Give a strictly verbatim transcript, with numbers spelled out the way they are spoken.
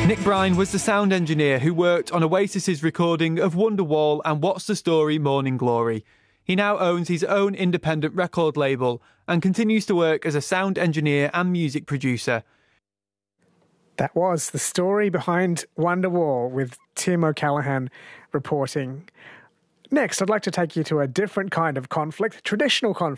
Nick Brine was the sound engineer who worked on Oasis's recording of Wonderwall and What's the Story Morning Glory. He now owns his own independent record label and continues to work as a sound engineer and music producer. That was the story behind Wonderwall with Tim O'Callaghan reporting. Next, I'd like to take you to a different kind of conflict, traditional conflict.